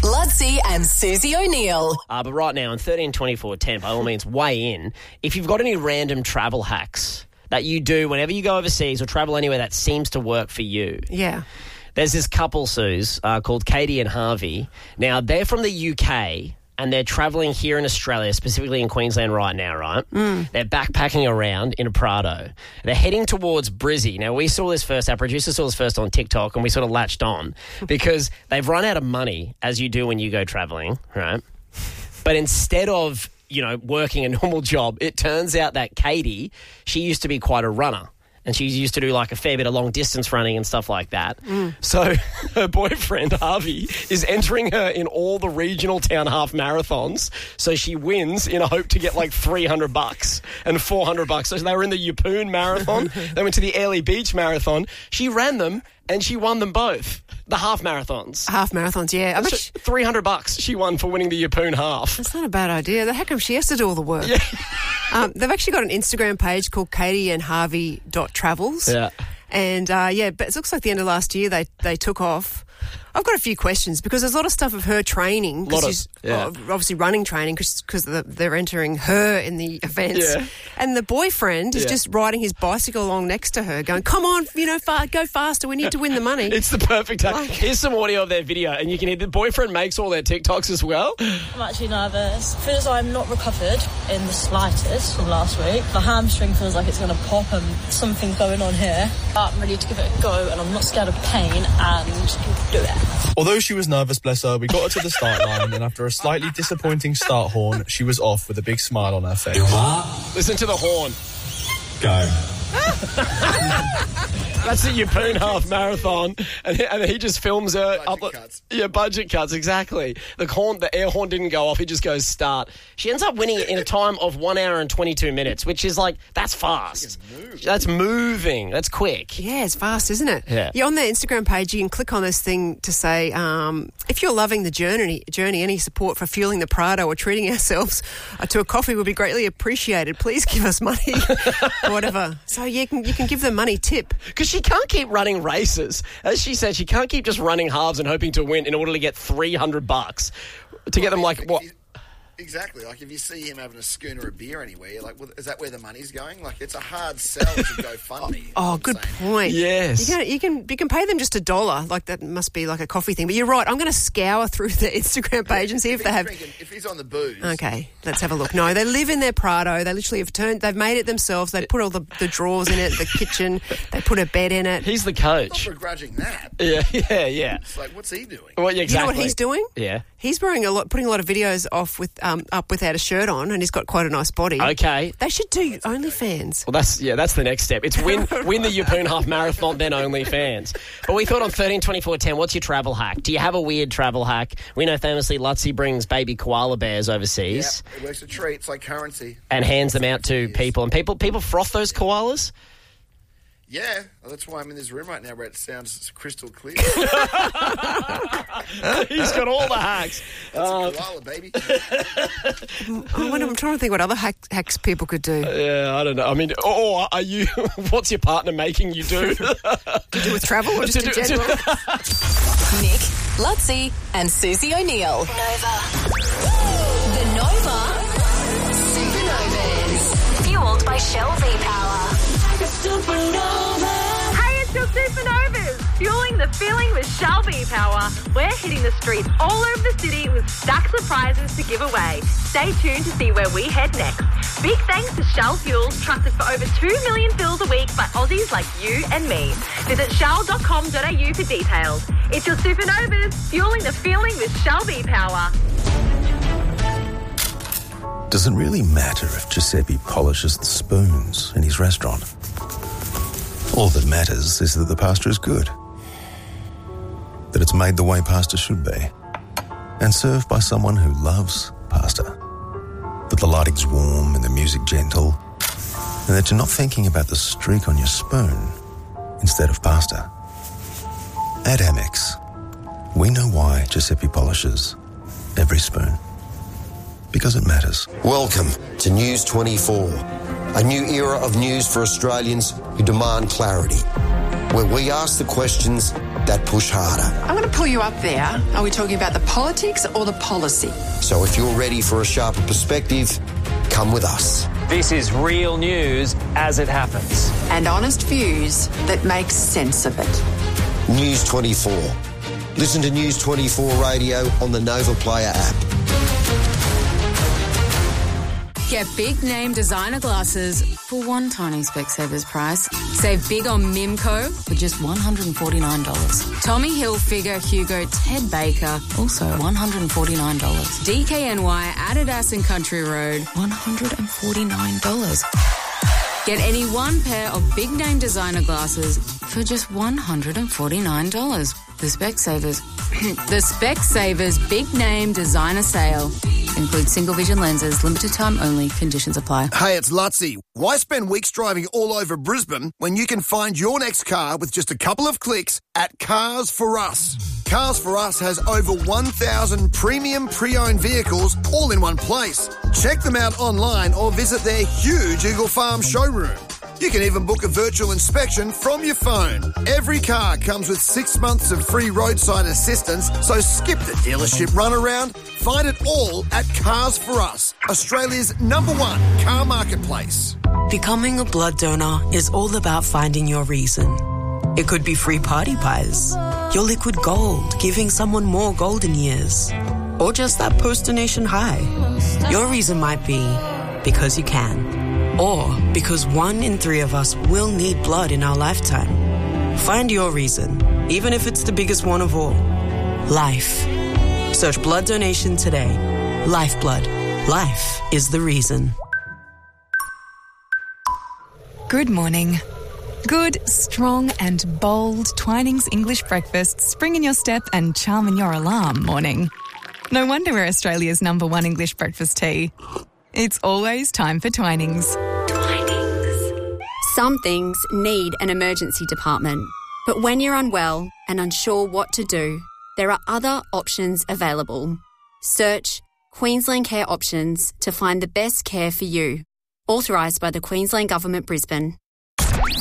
Ludsey and Susie O'Neill. But right now, on 132410, by all means, weigh in. If you've got any random travel hacks that you do whenever you go overseas or travel anywhere that seems to work for you. Yeah. There's this couple, Suze, called Katie and Harvey. Now, they're from the UK and they're travelling here in Australia, specifically in Queensland right now, right? They're backpacking around in a Prado. They're heading towards Brizzy. Now, we saw this first, our producer saw this first on TikTok, and we sort of latched on because they've run out of money, as you do when you go travelling, right? But instead of, working a normal job, it turns out that Katie, she used to be quite a runner. And she used to do like a fair bit of long distance running and stuff like that. So her boyfriend, Harvey, is entering her in all the regional town half marathons. So she wins in a hope to get like $300 and $400. So they were in the Yeppoon Marathon. They went to the Airlie Beach Marathon. She ran them and she won them both. The half marathons. Half marathons, yeah. $300 she won for winning the Yeppoon half. That's not a bad idea. How come she has to do all the work? Yeah. They've actually got an Instagram page called katieandharvey.travels. Yeah. And, but it looks like the end of last year they took off. I've got a few questions because there's a lot of stuff of her training. Obviously running training because they're entering her in the events. Yeah. And the boyfriend is just riding his bicycle along next to her going, come on, go faster. We need to win the money. It's the perfect time. Here's some audio of their video and you can hear the boyfriend makes all their TikToks as well. I'm actually nervous. Feels I'm not recovered in the slightest from last week. The hamstring feels like it's going to pop and something's going on here. But I'm ready to give it a go and I'm not scared of pain and do it. Although she was nervous, bless her, we got her to the start line and after a slightly disappointing start horn, she was off with a big smile on her face. Listen to the horn. Go. That's the Yeppoon half marathon, and he just films her. Budget cuts, exactly. The air horn didn't go off. He just goes start. She ends up winning it in a time of 1 hour and 22 minutes, which is that's fast. That's moving. That's quick. Yeah, it's fast, isn't it? Yeah. On their Instagram page, you can click on this thing to say, if you're loving the journey, any support for fueling the Prado or treating ourselves to a coffee would be greatly appreciated. Please give us money or whatever. So you can give them money tip. Because she can't keep running races. As she said, she can't keep just running halves and hoping to win in order to get $300 to get them what? Exactly. If you see him having a schooner of beer anywhere, you're like, well, is that where the money's going? It's a hard sell to GoFundMe. Oh, good point. Yes. You can pay them just $1. That must be like a coffee thing. But you're right. I'm going to scour through the Instagram page and see if they have... If he's on the booze... Okay, let's have a look. No, they live in their Prado. They literally they've made it themselves. They put all the drawers in it, the kitchen. They put a bed in it. He's the coach. I'm not begrudging that. Yeah. It's what's he doing? Well, exactly. You know what he's doing? Yeah. He's putting a lot of videos off up without a shirt on, and he's got quite a nice body. Okay. They should do OnlyFans. Well, that's the next step. It's win the Yeppoon half marathon, then OnlyFans. But we thought on 132410, what's your travel hack? Do you have a weird travel hack? We know famously Ludsey brings baby koala bears overseas. Yep, it works a treat. It's like currency. And hands them out to people. And people froth those koalas? Yeah, well, that's why I'm in this room right now where it sounds crystal clear. He's got all the hacks. That's a koala, baby. I'm trying to think what other hacks people could do. Yeah, I don't know. I mean, or are you... What's your partner making you do? To do with travel or just in general? Nick, Ludsey and Susie O'Neill. Nova. The Nova Supernovas. Fueled by Shell V-Power. Hey, it's your Supernovas, fueling the feeling with Shell V-Power. We're hitting the streets all over the city with stacks of prizes to give away. Stay tuned to see where we head next. Big thanks to Shell Fuels, trusted for over 2 million fills a week by Aussies like you and me. Visit shell.com.au for details. It's your Supernovas, fueling the feeling with Shell V-Power. Does it really matter if Giuseppe polishes the spoons in his restaurant? All that matters is that the pasta is good, that it's made the way pasta should be, and served by someone who loves pasta, that the lighting's warm and the music gentle, and that you're not thinking about the streak on your spoon instead of pasta. At Amex, we know why Giuseppe polishes every spoon. Because it matters. Welcome to News 24, a new era of news for Australians who demand clarity, where we ask the questions that push harder. I'm going to pull you up there. Are we talking about the politics or the policy? So if you're ready for a sharper perspective, come with us. This is real news as it happens. And honest views that make sense of it. News 24. Listen to News 24 Radio on the Nova Player app. Get big name designer glasses for one tiny Specsavers price. Save big on Mimco for just $149. Tommy Hilfiger, Hugo, Ted Baker, also $149. DKNY, Adidas and Country Road, $149. Get any one pair of big name designer glasses for just $149. The Specsavers. The Specsavers Big Name Designer Sale. Includes single vision lenses, limited time only, conditions apply. Hey, it's Lutzy. Why spend weeks driving all over Brisbane when you can find your next car with just a couple of clicks at Cars For Us? Cars For Us has over 1,000 premium pre-owned vehicles all in one place. Check them out online or visit their huge Eagle Farm showroom. You can even book a virtual inspection from your phone. Every car comes with 6 months of free roadside assistance, so skip the dealership runaround. Find it all at Cars For Us, Australia's #1 car marketplace. Becoming a blood donor is all about finding your reason. It could be free party pies, your liquid gold, giving someone more golden years, or just that post-donation high. Your reason might be because you can. Or because 1 in 3 of us will need blood in our lifetime. Find your reason, even if it's the biggest one of all. Life. Search blood donation today. Lifeblood. Life is the reason. Good morning. Good, strong and bold Twinings English breakfast, spring in your step and charm in your alarm morning. No wonder we're Australia's #1 English breakfast tea. It's always time for Twinings. Some things need an emergency department, but when you're unwell and unsure what to do, there are other options available. Search Queensland Care Options to find the best care for you. Authorised by the Queensland Government, Brisbane.